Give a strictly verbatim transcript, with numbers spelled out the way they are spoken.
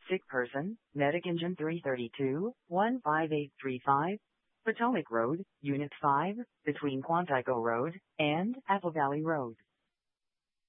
Sick person, medic engine three thirty-two, one five eight three five, Potomac Road, Unit five, between Quantico Road and Apple Valley Road.